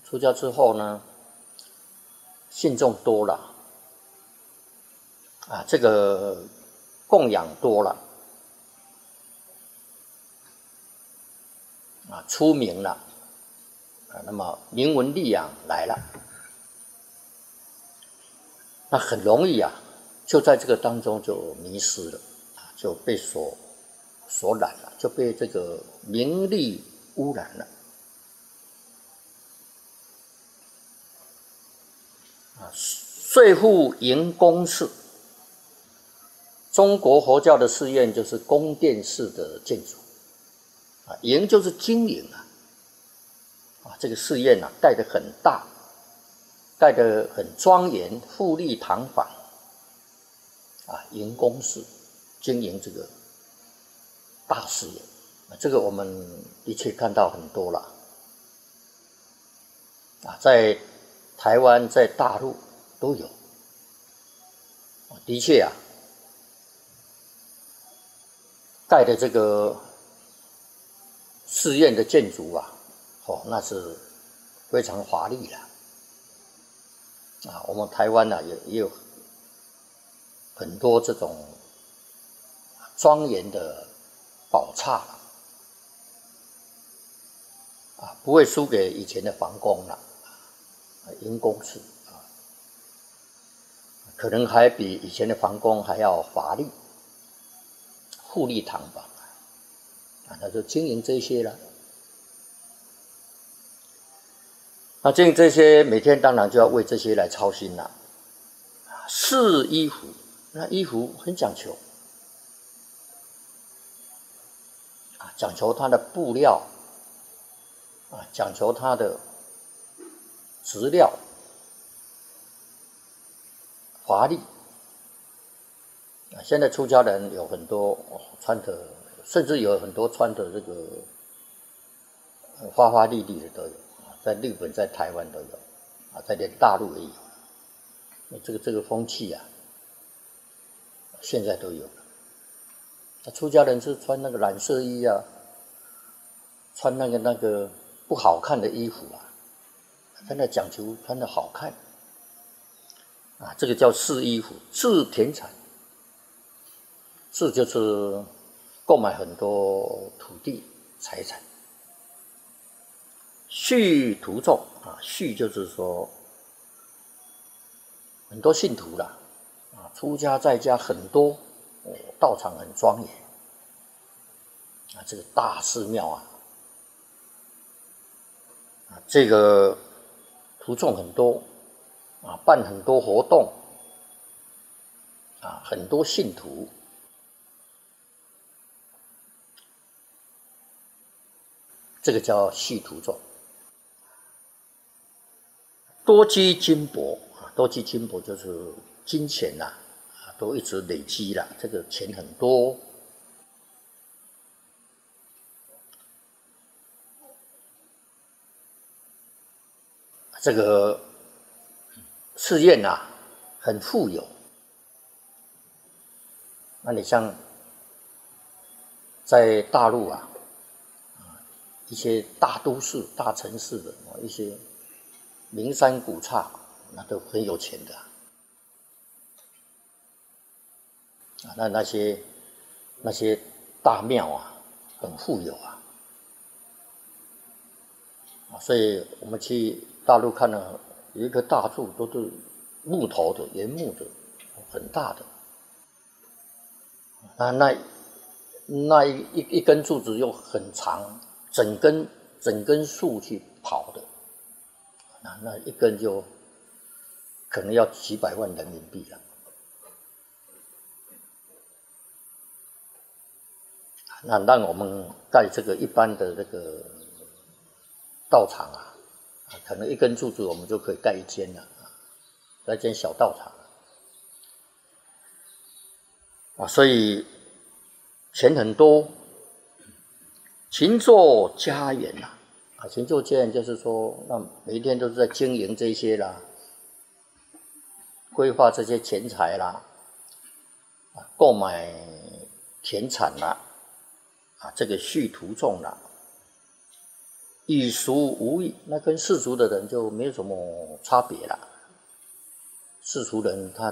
出家之后呢，信众多了，这个供养多了，出名了，那么名闻利养来了，那很容易就在这个当中就迷失了，就被所染了，就被这个名利污染了。岁富营宫式，中国佛教的寺院就是宫殿式的建筑，营就是经营这个寺院盖得很大，盖得很庄严，富丽堂皇，营宫式经营这个大寺院，这个我们的确看到很多了，在台湾在大陆都有，的确盖的这个寺院的建筑那是非常华丽的我们台湾也有很多这种庄严的宝刹不会输给以前的皇宫了，营宫式可能还比以前的皇宫还要华丽，富丽堂皇那就经营这些了。那经营这些，每天当然就要为这些来操心了。试衣服，那衣服很讲求讲求它的布料讲求它的质料华丽现在出家人有很多穿的，甚至有很多穿的这个花花绿绿的都有，在日本在台湾都有在连大陆也有，这个风气现在都有了。出家人是穿那个染色衣穿那个不好看的衣服真的讲求穿的好看这个叫试衣服。试田产，试就是购买很多土地财产。续徒众续就是说很多信徒啦出家在家很多道场很庄严这个大寺庙这个徒众很多办很多活动很多信徒，这个叫续徒众。多积金帛，多积金帛就是金钱都一直累积了，这个钱很多。这个寺院很富有，那你像在大陆一些大都市、大城市的一些名山古刹，那都很有钱的那些大庙很富有所以我们去大陆看了有一棵大树，都是木头的，原木的，很大的那一根柱子又很长，整根树去跑的那一根就可能要几百万人民币了那让我们盖这个一般的这个道场可能一根柱子我们就可以盖一间了盖一间小道场所以钱很多，勤做家园勤做家园就是说，那每一天都是在经营这些啦，规划这些钱财啦，购买田产啦，这个续徒众啦， 与俗无异，那跟世俗的人就没有什么差别了。世俗人他